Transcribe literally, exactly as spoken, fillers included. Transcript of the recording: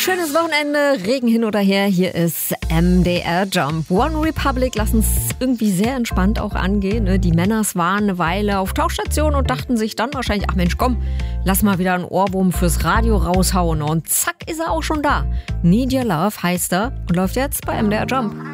Schönes Wochenende, Regen hin oder her, hier ist M D R Jump. One Republic lassen es irgendwie sehr entspannt auch angehen. Ne? Die Männers waren eine Weile auf Tauchstation und dachten sich dann wahrscheinlich, ach Mensch, komm, lass mal wieder einen Ohrwurm fürs Radio raushauen. Und zack, ist er auch schon da. Need Your Love heißt er und läuft jetzt bei M D R Jump.